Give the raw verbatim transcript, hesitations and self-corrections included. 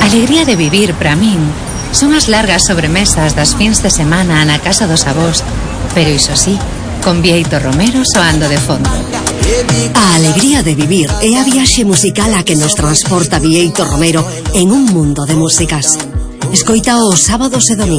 alegría de vivir para min son as largas sobremesas das fins de semana na casa dos avós, pero iso sí, con Bieito Romero soando de fondo. A alegría de vivir é a viaxe musical a que nos transporta Bieito Romero en un mundo de músicas. Escoita os sábados e domingos